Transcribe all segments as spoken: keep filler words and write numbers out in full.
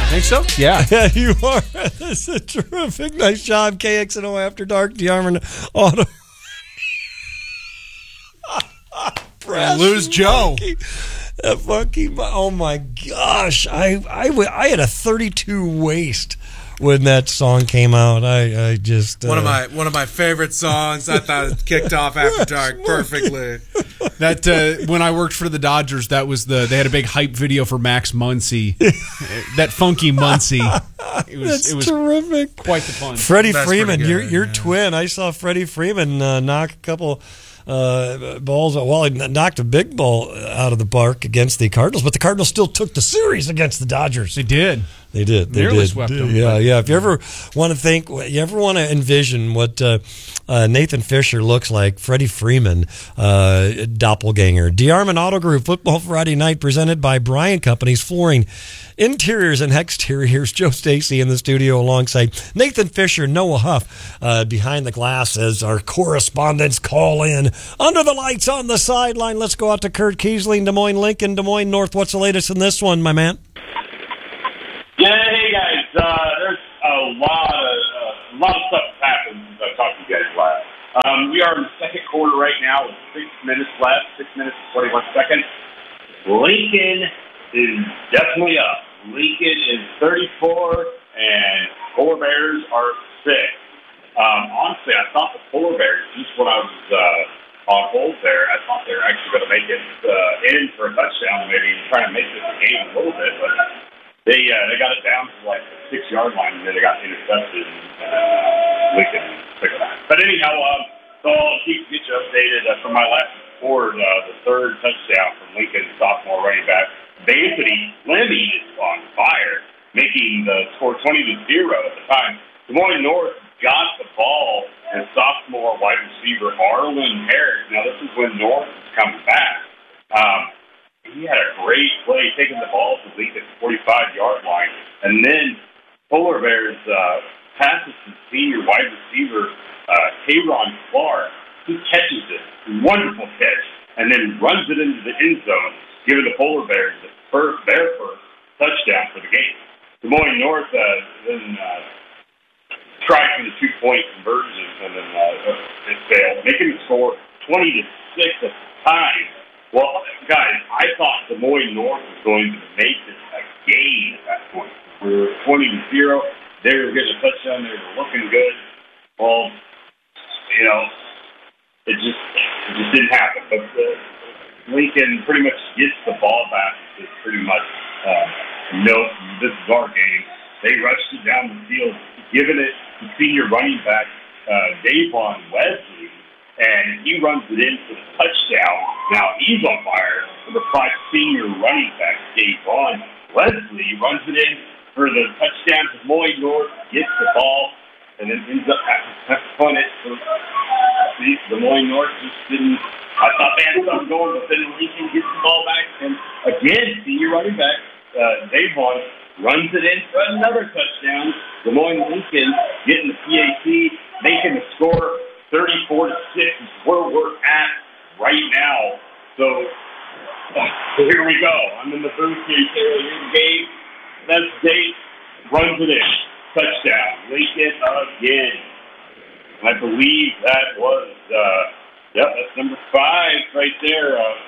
Think so? Yeah. Yeah, you are. This is terrific. Nice job, K X N O After Dark, DeArmond Auto. Lose Joe. That funky, oh my gosh. I, I, I had a thirty-two waist when that song came out. I, I just uh, one of my one of my favorite songs. I thought it kicked off After Dark perfectly. That uh, when I worked for the Dodgers, that was the they had a big hype video for Max Muncy. That funky Muncy. It was That's it was terrific. Quite the fun. Freddie That's Freeman, pretty your good, your yeah. twin. I saw Freddie Freeman uh, knock a couple uh, balls. Well, he knocked a big ball out of the park against the Cardinals, but the Cardinals still took the series against the Dodgers. They did. They did. They Nearly did. swept them. Yeah, yeah. If you ever want to think, you ever want to envision what uh, uh, Nathan Fisher looks like, Freddie Freeman, uh, doppelganger. DeArmond Auto Group, Football Friday Night, presented by Bryant Companies, Flooring, Interiors and Exteriors. Joe Stacy in the studio alongside Nathan Fisher, Noah Huff uh, behind the glass as our correspondents call in. Under the lights on the sideline, let's go out to Kurt Kiesling, Des Moines, Lincoln, Des Moines North. What's the latest in this one, my man? Yeah, hey guys. Uh, there's a lot of uh, a lot of stuff that's happened since I talked to you guys last. Um, we are in the second quarter right now with six minutes left, six minutes and twenty-one seconds. Lincoln is definitely up. Lincoln is thirty-four, and Polar Bears are six. Um, honestly, I thought the Polar Bears, just when I was uh, on hold there, I thought they were actually going to make it uh, in for a touchdown, maybe trying to make this a game a little bit, but They uh, they got it down to like the six yard line, and then they got intercepted, and uh, Lincoln took it out. But anyhow, um, so I'll keep get you updated uh, from my last report. Uh, the third touchdown from Lincoln sophomore running back Anthony Lemmy is on fire, making the score twenty to zero at the time. Des Moines North got the ball, and sophomore wide receiver Arlen Harris. Now this is when North is coming back. Um, He had a great play taking the ball to Lincoln's forty-five yard line. And then Polar Bears uh, passes to senior wide receiver uh, Kayron Clark. He catches it. Wonderful catch. And then runs it into the end zone, giving the Polar Bears the first, their first touchdown for the game. Des Moines North uh, then uh, tried for the two-point conversion, and then uh, it failed, making the score twenty to six at the time. Well, guys, I thought Des Moines North was going to make this a game at that point. We were twenty to zero. They were getting a touchdown. They were looking good. Well, you know, it just it just didn't happen. But uh, Lincoln pretty much gets the ball back. It's pretty much, uh, no, this is our game. They rushed it down the field, giving it to senior running back uh, Davon Wesley. And he runs it in for the touchdown. Now he's on fire. Number five senior running back, Davon Wesley, runs it in for the touchdown. Des Moines North gets the ball and then ends up having to punt it. So Des Moines North just didn't. I thought they had something going, but then Lincoln gets the ball back. And again, senior running back, uh, Davon, runs it in for another touchdown. Des Moines Lincoln getting the P A T, making the score thirty-four to six is where we're at right now. So, uh, so here we go. I'm in the booth here. You say, well, you're in the game. That's Dave. Runs it in. Touchdown. Lincoln again. I believe that was, uh, yep, that's number five right there. Uh,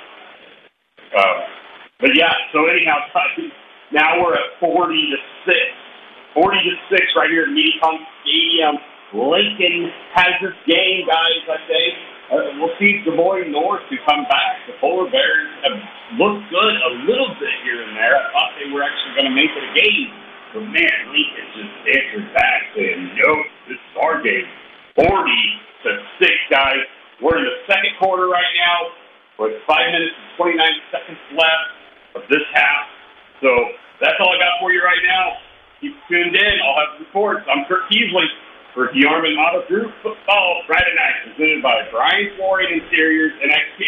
uh, but yeah, so anyhow, now we're at forty to six. forty to six right here at Medicom Stadium. Lincoln has this game, guys, I say. Uh, we'll see Des Moines North to come back. The Polar Bears have looked good a little bit here and there. I thought they were actually going to make it a game. But, man, Lincoln just answered back saying, nope, this is our game. forty to six, guys. We're in the second quarter right now with five minutes and twenty-nine seconds left of this half. So that's all I got for you right now. Keep tuned in. I'll have reports. I'm Kurt Kiesling for DeArmond Auto Group Football Friday Night, presented by Brian Flooring Interiors and Exteriors.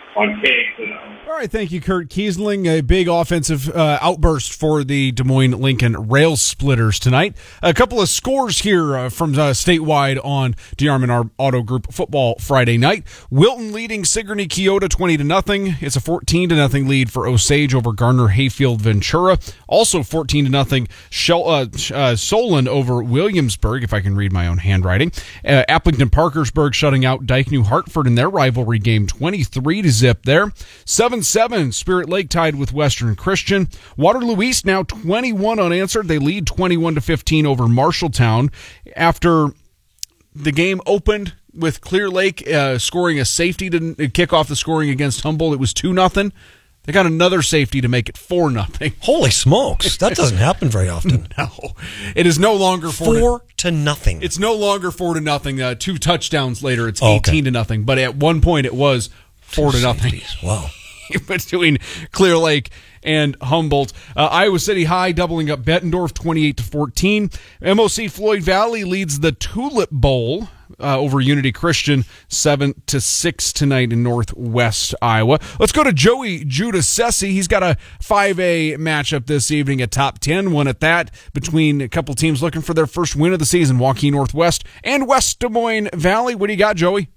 on K X N O. All right, thank you, Kurt Kiesling. A big offensive uh, outburst for the Des Moines Lincoln Rail Splitters tonight. A couple of scores here uh, from uh, statewide on DeArmond Auto Group football Friday night. Wilton leading Sigourney Keota twenty to nothing. It's a fourteen to nothing lead for Osage over Gardner Hayfield Ventura. Also fourteen to nothing Shel- uh, uh, Solon over Williamsburg, if I can read my own handwriting. Uh, Applington Parkersburg shutting out Dyke New Hartford in their rivalry game twenty-three to zip there. seven seven Spirit Lake tied with Western Christian. Waterloo East now twenty-one unanswered. They lead twenty-one to fifteen over Marshalltown after the game opened with Clear Lake uh, scoring a safety to kick off the scoring against Humboldt. It was two nothing. They got another safety to make it four nothing. Holy smokes. That doesn't happen very often. No. It is no longer four, four to, to nothing. It's no longer four to nothing. Uh, two touchdowns later, it's oh, eighteen okay. to nothing. But at one point, it was four Two to nothing. safeties. Wow. Between Clear Lake and Humboldt. Uh, Iowa City High doubling up Bettendorf twenty-eight to fourteen. M O C Floyd Valley leads the Tulip Bowl uh, over Unity Christian seven to six tonight in Northwest Iowa. Let's go to Joey Giudice. He's got a five A matchup this evening, a top ten one at that, between a couple teams looking for their first win of the season, Waukee Northwest and West Des Moines Valley. What do you got, Joey?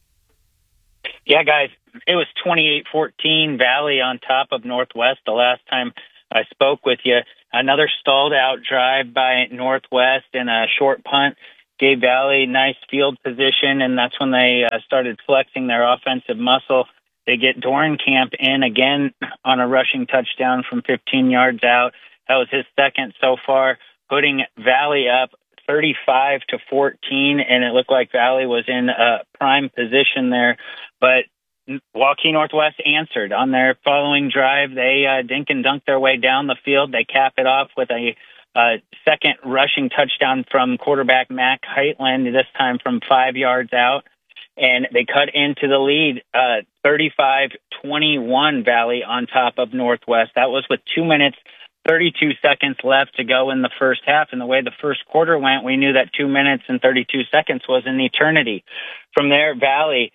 Yeah, guys, it was twenty-eight fourteen Valley on top of Northwest the last time I spoke with you. Another stalled out drive by Northwest and a short punt gave Valley nice field position, and that's when they uh, started flexing their offensive muscle. They get Dorenkamp in again on a rushing touchdown from fifteen yards out. That was his second so far, putting Valley up thirty-five to fourteen, and it looked like Valley was in a prime position there. But Waukee Northwest answered on their following drive. They uh, dink and dunk their way down the field. They cap it off with a uh, second rushing touchdown from quarterback Mac Heitland, this time from five yards out. And they cut into the lead, uh, thirty-five twenty-one Valley on top of Northwest. That was with two minutes, thirty-two seconds left to go in the first half. And the way the first quarter went, we knew that two minutes and thirty-two seconds was an eternity. From there, Valley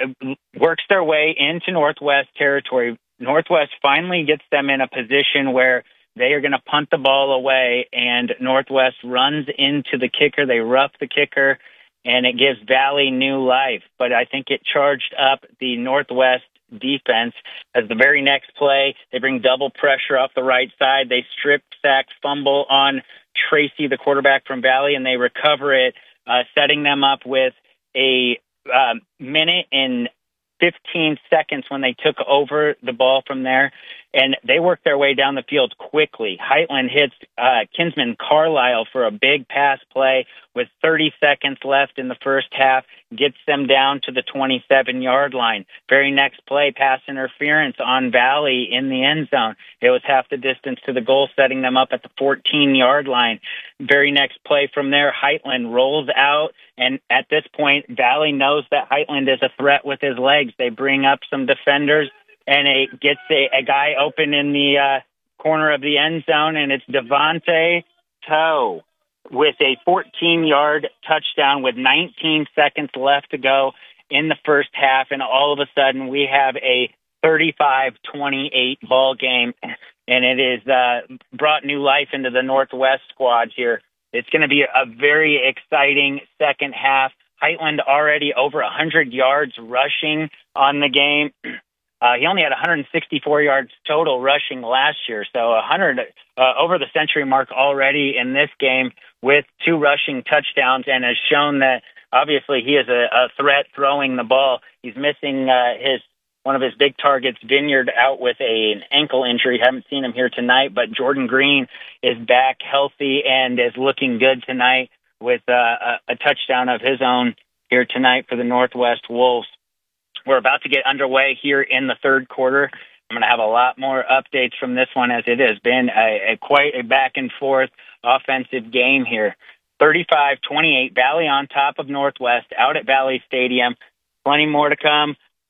works their way into Northwest territory. Northwest finally gets them in a position where they are going to punt the ball away, and Northwest runs into the kicker. They rough the kicker, and it gives Valley new life. But I think it charged up the Northwest defense as the very next play, they bring double pressure off the right side. They strip, sack, fumble on Tracy, the quarterback from Valley, and they recover it, uh, setting them up with a uh, minute and fifteen seconds when they took over the ball from there. And they worked their way down the field quickly. Heitland hits uh, Kinsman Carlisle for a big pass play with thirty seconds left in the first half, gets them down to the twenty-seven-yard line. Very next play, pass interference on Valley in the end zone. It was half the distance to the goal, setting them up at the fourteen-yard line. Very next play from there, Heitland rolls out, and at this point, Valley knows that Heitland is a threat with his legs. They bring up some defenders, and it gets a, a guy open in the uh, corner of the end zone, and it's Devontae Toe with a fourteen-yard touchdown with nineteen seconds left to go in the first half, and all of a sudden we have a thirty-five twenty-eight ball game, and it is uh, brought new life into the Northwest squad here. It's going to be a very exciting second half. Heitland already over one hundred yards rushing on the game. Uh, he only had one hundred sixty-four yards total rushing last year, so one hundred uh, over the century mark already in this game with two rushing touchdowns, and has shown that obviously he is a, a threat throwing the ball. He's missing uh, his one of his big targets, Vineyard, out with a, an ankle injury. Haven't seen him here tonight, but Jordan Green is back healthy and is looking good tonight with uh, a, a touchdown of his own here tonight for the Northwest Wolves. We're about to get underway here in the third quarter. I'm going to have a lot more updates from this one, as it has been a, a quite a back-and-forth offensive game here. thirty-five twenty-eight, Valley on top of Northwest, out at Valley Stadium. Plenty more to come.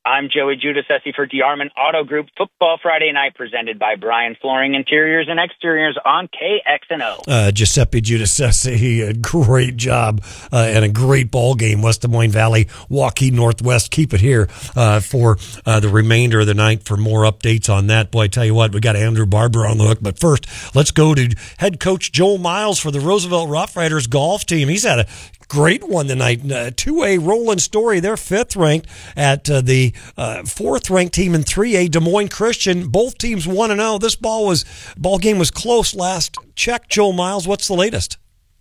I'm Joey Giudice for DeArmond Auto Group Football Friday Night, presented by Brian Flooring Interiors and Exteriors on K X N O. Uh, Giuseppe Giudice, a great job uh, and a great ball game. West Des Moines Valley, Waukee Northwest. Keep it here uh, for uh, the remainder of the night for more updates on that. Boy, I tell you what, we got Andrew Barber on the hook. But first, let's go to head coach Joel Miles for the Roosevelt Rough Riders golf team. He's had a great one tonight. Uh, two A Roland Story. They're fifth ranked at uh, the uh, fourth ranked team in three A, Des Moines Christian. Both teams one and oh. This ball was ball game was close last check. Joel Miles, what's the latest?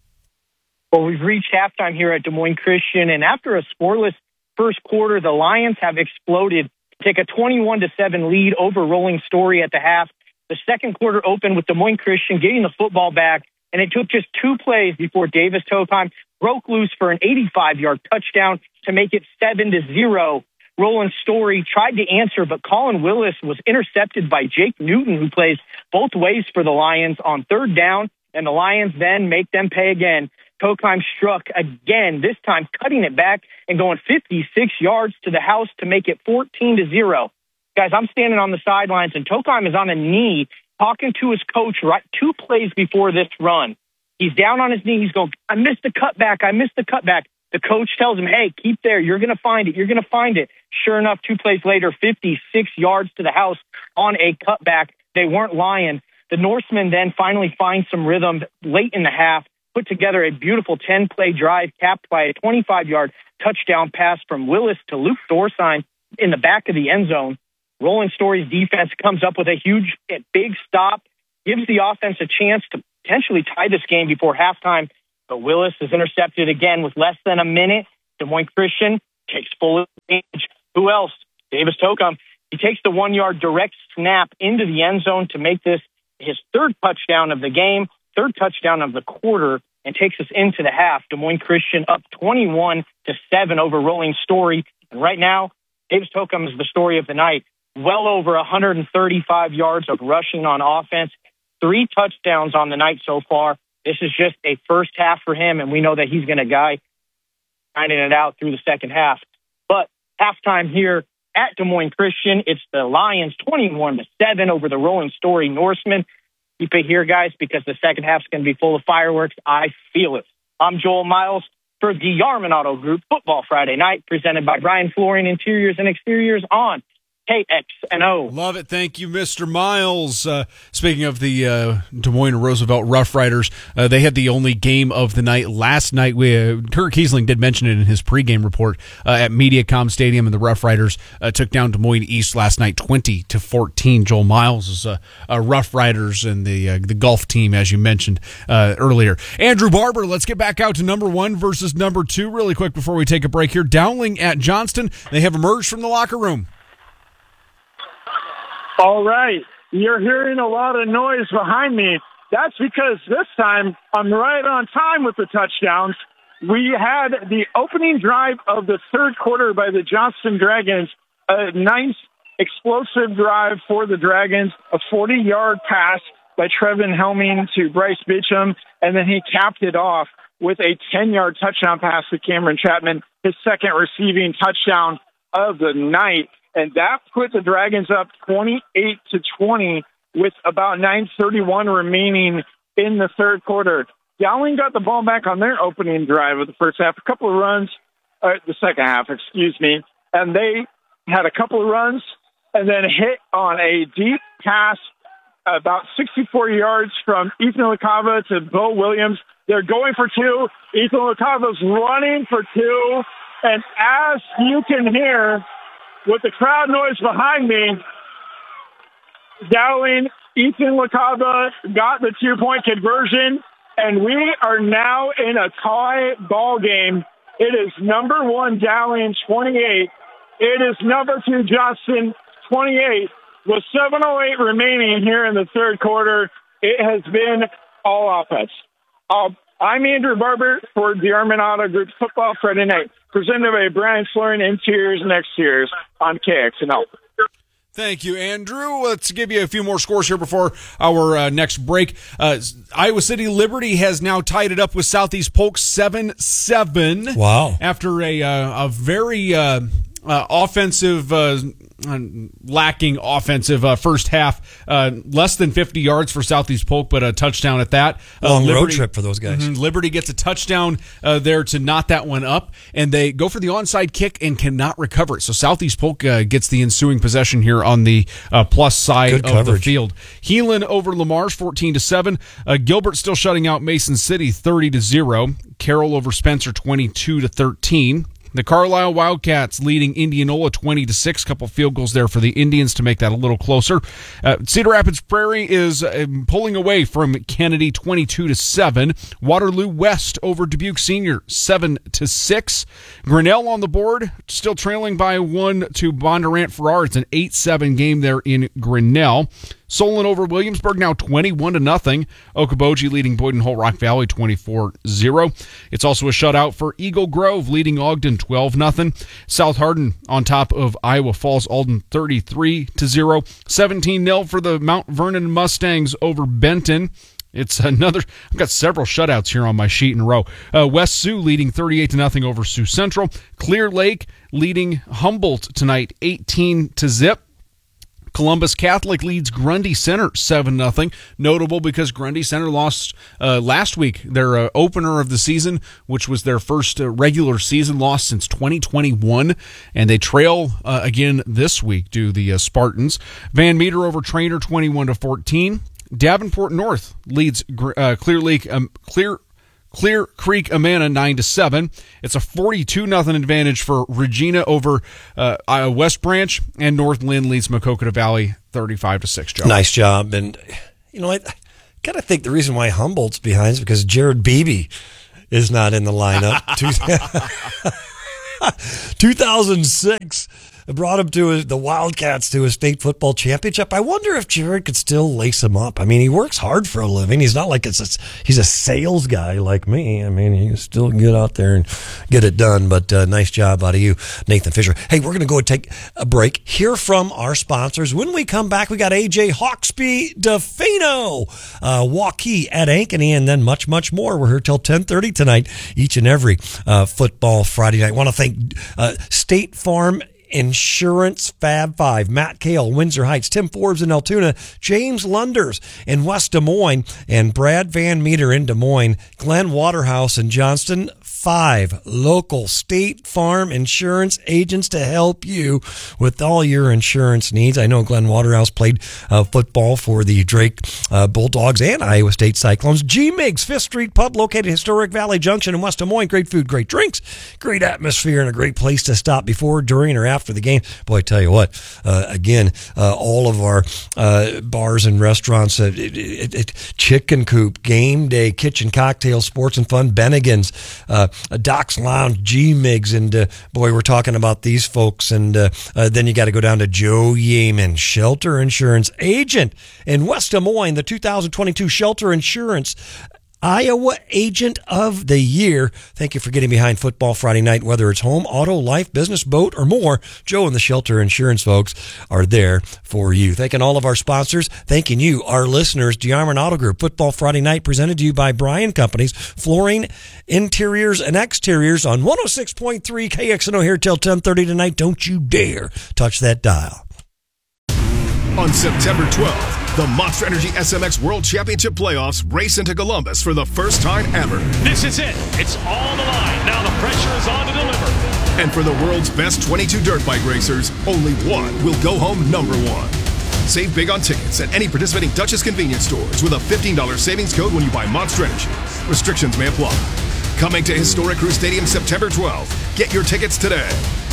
Well, we've reached halftime here at Des Moines Christian, and after a scoreless first quarter, the Lions have exploded to take a twenty-one to seven lead over Rolling Story at the half. The second quarter opened with Des Moines Christian getting the football back, and it took just two plays before Davis Tokheim broke loose for an eighty-five-yard touchdown to make it seven to zero. Roland Story tried to answer, but Colin Willis was intercepted by Jake Newton, who plays both ways for the Lions on third down, and the Lions then make them pay again. Tokheim struck again, this time cutting it back and going fifty-six yards to the house to make it fourteen to zero. Guys, I'm standing on the sidelines, and Tokheim is on a knee talking to his coach right two plays before this run. He's down on his knee. He's going, I missed the cutback. I missed the cutback. The coach tells him, hey, keep there. You're going to find it. You're going to find it. Sure enough, two plays later, fifty-six yards to the house on a cutback. They weren't lying. The Norsemen then finally find some rhythm late in the half, put together a beautiful ten-play drive capped by a twenty-five-yard touchdown pass from Willis to Luke Dorsine in the back of the end zone. Rolling Story's defense comes up with a huge, big stop, gives the offense a chance to potentially tie this game before halftime, but Willis is intercepted again with less than a minute. Des Moines Christian takes full advantage. Who else? Davis Tokheim. He takes the one-yard direct snap into the end zone to make this his third touchdown of the game, third touchdown of the quarter, and takes us into the half. Des Moines Christian up twenty-one to seven over Rolling Story. And right now, Davis Tokheim is the story of the night. Well over one hundred thirty-five yards of rushing on offense. Three touchdowns on the night so far. This is just a first half for him, and we know that he's going to guy finding it out through the second half. But halftime here at Des Moines Christian, it's the Lions twenty-one to seven over the Rolling Story Norsemen. Keep it here, guys, because the second half is going to be full of fireworks. I feel it. I'm Joel Miles for the DeArmond Auto Group Football Friday Night, presented by Brian Flooring Interiors and Exteriors on K X N O. Love it. Thank you, Mister Miles. Uh, speaking of the uh, Des Moines Roosevelt Rough Riders, uh, they had the only game of the night last night. We, uh, Kirk Kiesling did mention it in his pregame report uh, at Mediacom Stadium, and the Rough Riders uh, took down Des Moines East last night, twenty to fourteen. Joel Miles is a uh, uh, Rough Riders and the uh, the golf team, as you mentioned uh, earlier. Andrew Barber, let's get back out to number one versus number two really quick before we take a break here. Dowling at Johnston. They have emerged from the locker room. All right. You're hearing a lot of noise behind me. That's because this time I'm right on time with the touchdowns. We had the opening drive of the third quarter by the Johnston Dragons, a nice explosive drive for the Dragons, a forty-yard pass by Trevin Helming to Bryce Bitcham, and then he capped it off with a ten-yard touchdown pass to Cameron Chapman, his second receiving touchdown of the night. And that put the Dragons up twenty-eight to twenty with about nine thirty-one remaining in the third quarter. Dowling got the ball back on their opening drive of the first half, a couple of runs, uh, the second half, excuse me, and they had a couple of runs and then hit on a deep pass about sixty-four yards from Ethan LaCava to Bo Williams. They're going for two. Ethan LaCava's running for two, and as you can hear, with the crowd noise behind me, Dowling, Ethan LaCava got the two-point conversion, and we are now in a tie ball game. It is number one Dowling twenty-eight. It is number two Johnston twenty-eight. With seven oh eight remaining here in the third quarter, it has been all offense. Uh, I'm Andrew Barber for DeArmond Auto Group Football Friday Night, presented by Brian Flooring Interiors and Exteriors on K X N O. Thank you, Andrew. Let's give you a few more scores here before our uh, next break. Uh, Iowa City Liberty has now tied it up with Southeast Polk seven seven. Wow. After a, uh, a very... Uh, uh, offensive, uh, lacking offensive uh, first half, uh, less than fifty yards for Southeast Polk, but a touchdown at that. Uh, Long Liberty, road trip for those guys. Mm-hmm, Liberty gets a touchdown uh, there to knot that one up, and they go for the onside kick and cannot recover it. So Southeast Polk uh, gets the ensuing possession here on the uh, plus side Good of coverage. the field. Heelan over Lamar's fourteen to seven. Uh, Gilbert still shutting out Mason City thirty to zero. Carroll over Spencer twenty-two to thirteen. The Carlisle Wildcats leading Indianola twenty to six. Couple field goals there for the Indians to make that a little closer. Uh, Cedar Rapids Prairie is uh, pulling away from Kennedy twenty-two to seven. Waterloo West over Dubuque Senior seven to six. Grinnell on the board, still trailing by one to Bondurant Farrar. It's an eight seven game there in Grinnell. Solon over Williamsburg now twenty-one to nothing. Okoboji leading Boyden Holt Rock Valley twenty-four zero. It's also a shutout for Eagle Grove leading Ogden twelve nothing. South Hardin on top of Iowa Falls Alden thirty-three to zero. seventeen nil for the Mount Vernon Mustangs over Benton. It's another. I've got several shutouts here on my sheet in a row. Uh, West Sioux leading thirty-eight to nothing over Sioux Central. Clear Lake leading Humboldt tonight eighteen to zip. Columbus Catholic leads Grundy Center seven nothing. Notable because Grundy Center lost uh, last week their uh, opener of the season, which was their first uh, regular season loss since twenty twenty-one, and they trail uh, again this week to the uh, Spartans. Van Meter over Trainer twenty-one to fourteen. Davenport North leads uh, Clear Lake um, Clear Clear Creek Amana nine to seven. It's a forty-two nothing advantage for Regina over uh, Iowa West Branch, and North Lynn leads Makokata Valley thirty-five to six. Joe. Nice job. And, you know, I, I got to think the reason why Humboldt's behind is because Jared Beebe is not in the lineup. two thousand six brought him to his, the Wildcats to a state football championship. I wonder if Jared could still lace him up. I mean, he works hard for a living. He's not like it's a, he's a sales guy like me. I mean, he can still get out there and get it done. But uh, nice job out of you, Nathan Fisher. Hey, we're going to go and take a break. Hear from our sponsors. When we come back, we got A J Hawksby DeFino, uh, Waukee at Ankeny, and then much, much more. We're here till ten thirty tonight, each and every uh, football Friday night. I want to thank uh, State Farm Insurance, Fab Five, Matt Kale, Windsor Heights, Tim Forbes in Altoona, James Lunders in West Des Moines, and Brad Van Meter in Des Moines, Glenn Waterhouse in Johnston. Five local State Farm insurance agents to help you with all your insurance needs. I know Glenn Waterhouse played uh, football for the Drake uh, Bulldogs and Iowa State Cyclones. G-Migs, Fifth Street Pub, located at Historic Valley Junction in West Des Moines. Great food, great drinks, great atmosphere, and a great place to stop before, during, or after the game. Boy, I tell you what, uh, again, uh, all of our uh, bars and restaurants, uh, it, it, it, Chicken Coop, Game Day, Kitchen Cocktail, Sports and Fun, Bennigan's, uh, Doc's Lounge, G-Migs, and uh, boy, we're talking about these folks. And uh, uh, then you got to go down to Joe Yeaman, Shelter Insurance Agent in West Des Moines, the two thousand twenty-two Shelter Insurance Iowa Agent of the Year. Thank you for getting behind Football Friday night. Whether it's home, auto, life, business, boat, or more, Joe and the Shelter Insurance folks are there for you. Thanking all of our sponsors. Thanking you, our listeners. DeArmond Auto Group. Football Friday night presented to you by Bryan Companies. Flooring, interiors, and exteriors on one oh six point three K X N O here till ten thirty tonight. Don't you dare touch that dial. On September twelfth, the Monster Energy S M X World Championship Playoffs race into Columbus for the first time ever. This is it. It's all on the line. Now the pressure is on to deliver. And for the world's best twenty-two dirt bike racers, only one will go home number one. Save big on tickets at any participating Duchess convenience stores with a fifteen dollars savings code when you buy Monster Energy. Restrictions may apply. Coming to Historic Crew Stadium September twelfth. Get your tickets today.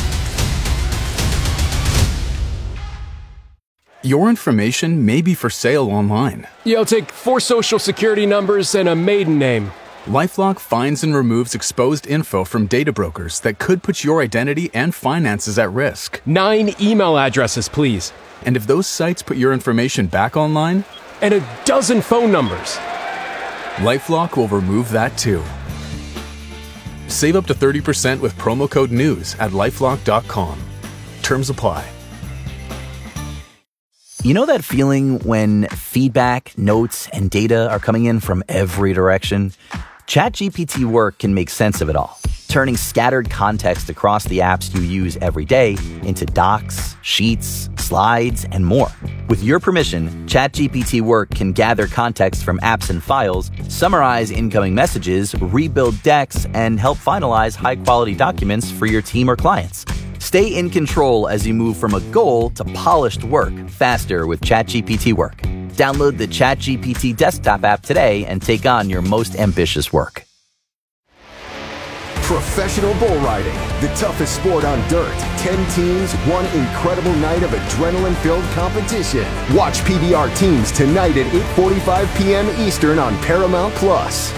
Your information may be for sale online. You'll take four social security numbers and a maiden name. LifeLock finds and removes exposed info from data brokers that could put your identity and finances at risk. Nine email addresses, please. And if those sites put your information back online? And a dozen phone numbers. LifeLock will remove that too. Save up to thirty percent with promo code NEWS at lifelock dot com. Terms apply. You know that feeling when feedback, notes, and data are coming in from every direction? ChatGPT Work can make sense of it all. turning scattered context across the apps you use every day into docs, sheets, slides, and more. With your permission, ChatGPT Work can gather context from apps and files, summarize incoming messages, rebuild decks, and help finalize high-quality documents for your team or clients. Stay in control as you move from a goal to polished work faster with ChatGPT Work. Download the ChatGPT desktop app today and take on your most ambitious work. Professional bull riding, the toughest sport on dirt. Ten teams, one incredible night of adrenaline-filled competition. Watch P B R Teams tonight at eight forty-five p.m. Eastern on Paramount Plus.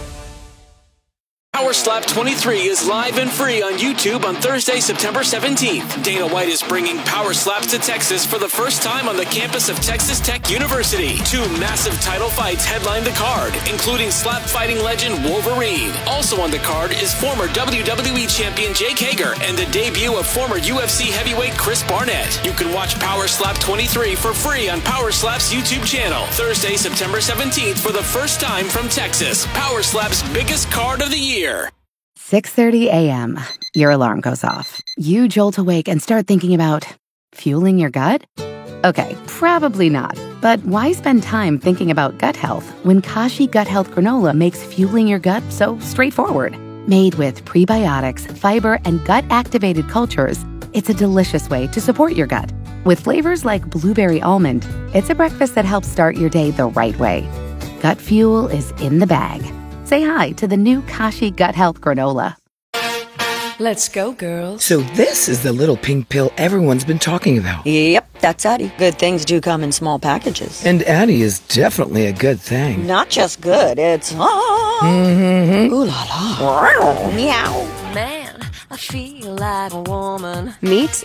Power Slap twenty-three is live and free on YouTube on Thursday, September seventeenth. Dana White is bringing Power Slaps to Texas for the first time on the campus of Texas Tech University. Two massive title fights headline the card, including slap fighting legend Wolverine. Also on the card is former W W E champion Jake Hager and the debut of former U F C heavyweight Chris Barnett. You can watch Power Slap twenty-three for free on Power Slap's YouTube channel. Thursday, September seventeenth for the first time from Texas. Power Slap's biggest card of the year. six thirty a.m. Your alarm goes off. You jolt awake and start thinking about fueling your gut? Okay, probably not. But why spend time thinking about gut health when Kashi Gut Health Granola makes fueling your gut so straightforward? Made with prebiotics, fiber, and gut-activated cultures, it's a delicious way to support your gut. With flavors like blueberry almond, it's a breakfast that helps start your day the right way. Gut fuel is in the bag. Say hi to the new Kashi Gut Health Granola. Let's go, girls. So this is the little pink pill everyone's been talking about. Yep, that's Addie. Good things do come in small packages. And Addie is definitely a good thing. Not just good, it's... Ah, mm-hmm. Ooh la la. Meow. Man, I feel like a woman. Meet